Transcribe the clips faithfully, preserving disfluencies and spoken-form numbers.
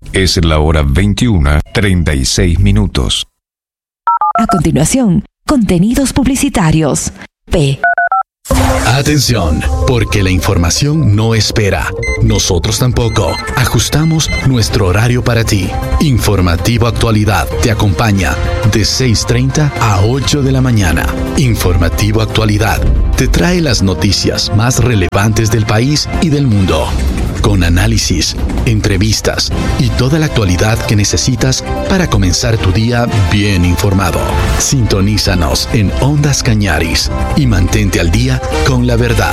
Es la hora veintiuna, treinta y seis minutos. A continuación, contenidos publicitarios. P. Atención, porque la información no espera. Nosotros tampoco. Ajustamos nuestro horario para ti. Informativo Actualidad te acompaña de seis treinta a ocho de la mañana. Informativo Actualidad te trae las noticias más relevantes del país y del mundo, con análisis, entrevistas y toda la actualidad que necesitas para comenzar tu día bien informado. Sintonízanos en Ondas Cañaris y mantente al día con la verdad.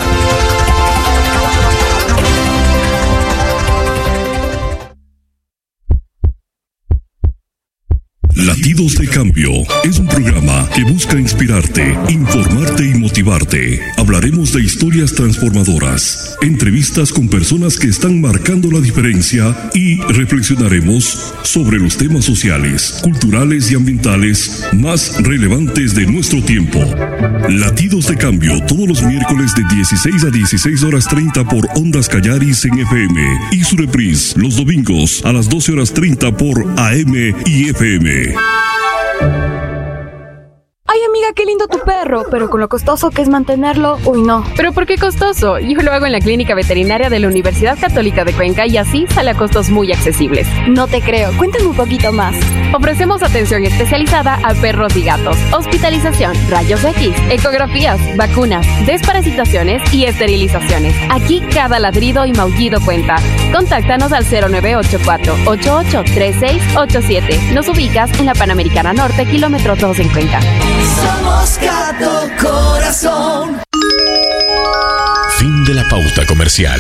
Latidos de Cambio es un programa que busca inspirarte, informarte y motivarte. Hablaremos de historias transformadoras, entrevistas con personas que están marcando la diferencia y reflexionaremos sobre los temas sociales, culturales y ambientales más relevantes de nuestro tiempo. Latidos de Cambio todos los miércoles de dieciséis a dieciséis horas treinta por Ondas Cañaris en F M y su reprise los domingos a las doce horas treinta por A M y F M. Ay, amiga, qué lindo tu perro, pero con lo costoso que es mantenerlo, uy, no. ¿Pero por qué costoso? Yo lo hago en la Clínica Veterinaria de la Universidad Católica de Cuenca y así sale a costos muy accesibles. No te creo, cuéntame un poquito más. Ofrecemos atención especializada a perros y gatos, hospitalización, rayos X, ecografías, vacunas, desparasitaciones y esterilizaciones. Aquí cada ladrido y maullido cuenta. Contáctanos al cero nueve ocho cuatro, ocho ocho tres seis ocho siete. Nos ubicas en la Panamericana Norte, kilómetro dos en Cuenca. Somos Gato Corazón. Fin de la pauta comercial.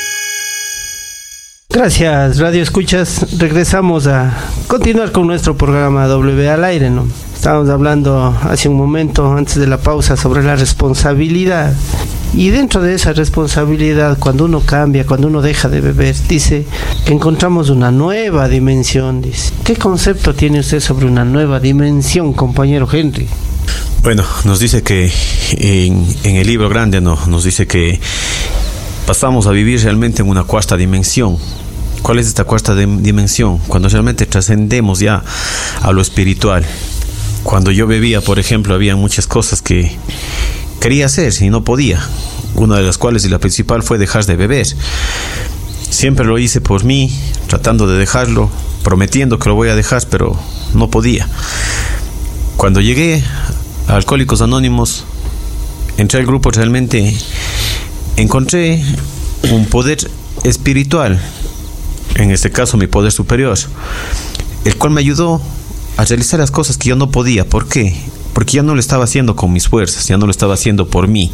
Gracias, Radio Escuchas. Regresamos a continuar con nuestro programa W al aire, ¿no? Estábamos hablando hace un momento, antes de la pausa, sobre la responsabilidad. Y dentro de esa responsabilidad, cuando uno cambia, cuando uno deja de beber, dice que encontramos una nueva dimensión. Dice. ¿Qué concepto tiene usted sobre una nueva dimensión, compañero Henry? Bueno, nos dice que en, en el libro grande no, nos dice que pasamos a vivir realmente en una cuarta dimensión. ¿Cuál es esta cuarta de, dimensión? Cuando realmente trascendemos ya a lo espiritual. Cuando yo bebía, por ejemplo, había muchas cosas que quería hacer y no podía. Una de las cuales, y la principal, fue dejar de beber. Siempre lo hice por mí, tratando de dejarlo, prometiendo que lo voy a dejar, pero no podía. Cuando llegué a Alcohólicos Anónimos, entré al grupo, realmente encontré un poder espiritual, en este caso mi poder superior, el cual me ayudó a realizar las cosas que yo no podía. ¿Por qué? Porque ya no lo estaba haciendo con mis fuerzas, ya no lo estaba haciendo por mí.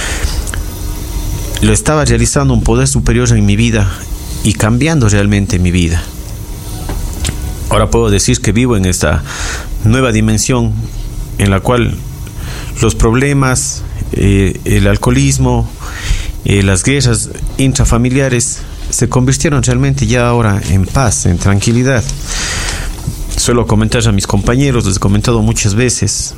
Lo estaba realizando un poder superior en mi vida y cambiando realmente mi vida. Ahora puedo decir que vivo en esta nueva dimensión en la cual los problemas, eh, el alcoholismo, eh, las guerras intrafamiliares se convirtieron realmente ya ahora en paz, en tranquilidad. Suelo comentar a mis compañeros, les he comentado muchas veces,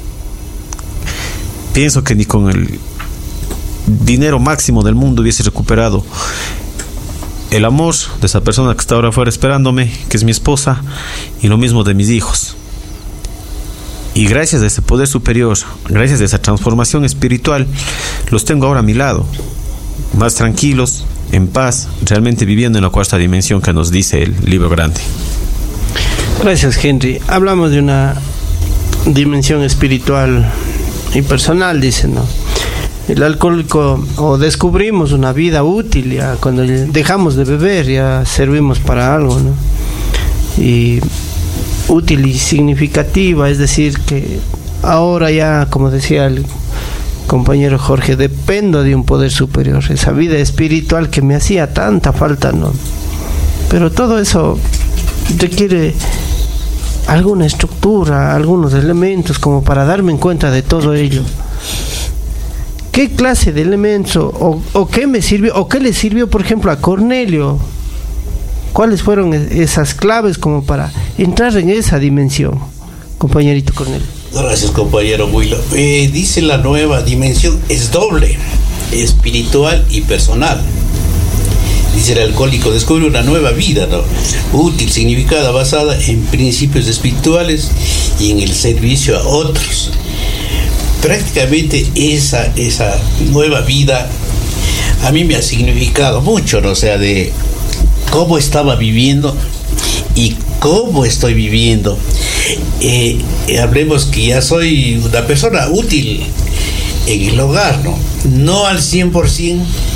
pienso que ni con el dinero máximo del mundo hubiese recuperado el amor de esa persona que está ahora afuera esperándome, que es mi esposa, y lo mismo de mis hijos. Y gracias a ese poder superior, gracias a esa transformación espiritual, los tengo ahora a mi lado, más tranquilos, en paz, realmente viviendo en la cuarta dimensión que nos dice el libro grande. Gracias, Henry. Hablamos de una dimensión espiritual y personal, dicen, ¿no? El alcohólico, o descubrimos una vida útil, ya cuando dejamos de beber ya servimos para algo, ¿no? Y útil y significativa, es decir, que ahora ya, como decía el compañero Jorge, dependo de un poder superior, esa vida espiritual que me hacía tanta falta, ¿no? Pero todo eso requiere alguna estructura, algunos elementos como para darme en cuenta de todo ello. ¿Qué clase de elementos o, o qué me sirvió o qué le sirvió, por ejemplo, a Cornelio? ¿Cuáles fueron esas claves como para entrar en esa dimensión, compañerito Cornelio? Gracias, compañero Willow. Eh, dice la nueva dimensión es doble, espiritual y personal. dice el alcohólico, descubre una nueva vida, ¿no? Útil, significada, basada en principios espirituales y en el servicio a otros. Prácticamente esa, esa nueva vida a mí me ha significado mucho, ¿no? O sea, de cómo estaba viviendo y cómo estoy viviendo. Eh, eh, hablemos que ya soy una persona útil en el hogar, ¿no? No al cien por ciento,